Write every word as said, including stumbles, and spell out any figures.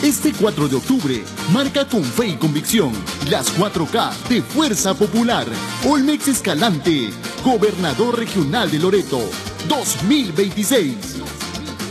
Este cuatro de octubre, marca con fe y convicción las cuatro K de Fuerza Popular. Olmex Escalante, Gobernador Regional de Loreto, dos mil veintiséis.